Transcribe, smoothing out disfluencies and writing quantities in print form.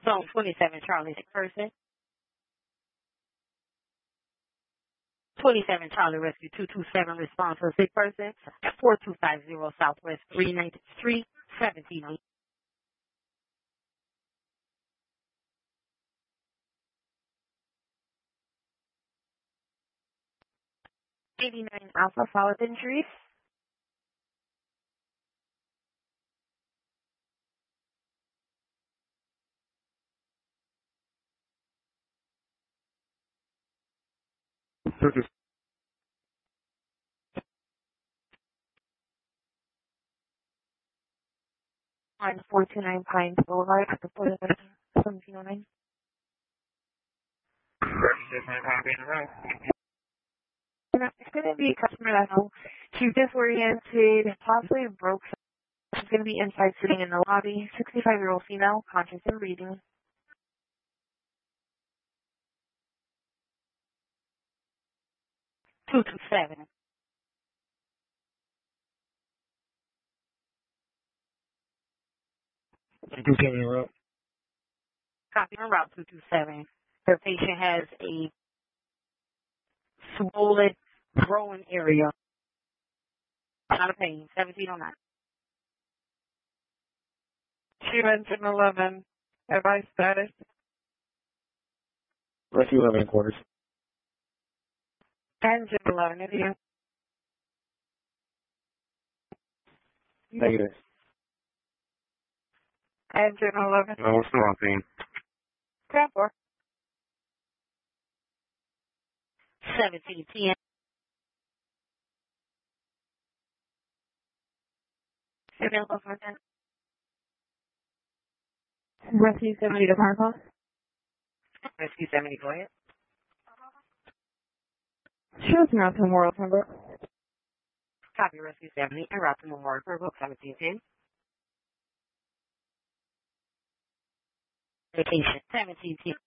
Zone 27, Charlie, sick person. 27, Charlie, Rescue 227, response for a sick person. 4250 Southwest 390th Street, 17. 89 Alpha, solid injuries. On 429 Pines Boulevard, at the foot of 1709. It's going to be a customer that knows she's disoriented, possibly broke. She's going to be inside sitting in the lobby. 65-year-old female, conscious and breathing. 227. Route. Copy on Route 227. Her patient has a swollen, growing area. Not a pain. 1709. She mentioned 11. Advice status. Rescue 11 in quarters. Engine 11, idiot. Negative. Engine 11. No, we're still on scene. 10-4. 1710. Available for that. Rescue 70 to Park. Rescue 70, go ahead. Shows me out to Memorial Timber. Copy Rescue 70 and Route to Memorial for book 1710. Vacation 1710.